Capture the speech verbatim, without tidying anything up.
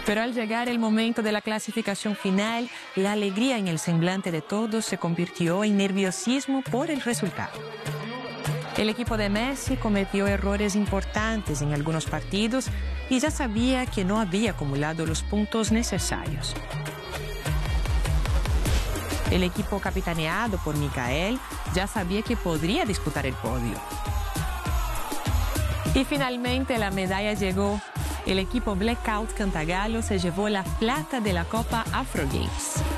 Pero al llegar el momento de la clasificación final, la alegría en el semblante de todos se convirtió en nerviosismo por el resultado. El equipo de Messi cometió errores importantes en algunos partidos y ya sabía que no había acumulado los puntos necesarios. El equipo capitaneado por Michael ya sabía que podría disputar el podio. Y finalmente la medalla llegó. El equipo Blackout Cantagalo se llevó la plata de la Copa Afro Games.